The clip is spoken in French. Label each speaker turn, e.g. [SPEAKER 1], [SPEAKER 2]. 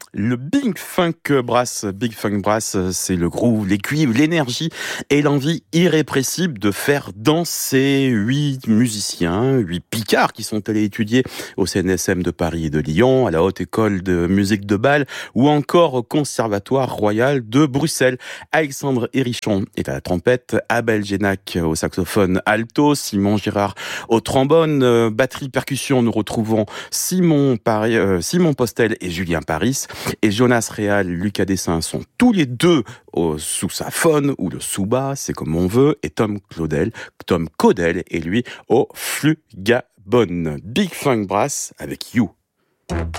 [SPEAKER 1] Le Big Funk Brass, c'est le groove, les cuivres, l'énergie et l'envie irrépressible de faire danser 8 musiciens, 8 picards qui sont allés étudier au CNSM de Paris et de Lyon, à la Haute École de musique de Bâle ou encore au Conservatoire Royal de Bruxelles. Alexandre Hérichon est à la trompette, Abel Génac au saxophone alto, Simon Girard au trombone, batterie, percussion, nous retrouvons Simon Postel et Julien Paris. Et Jonas Réal, Lucas Dessin sont tous les deux au sousaphone ou le souba, c'est comme on veut, et Tom Caudel est lui au flugabone. Big Funk Brass avec You.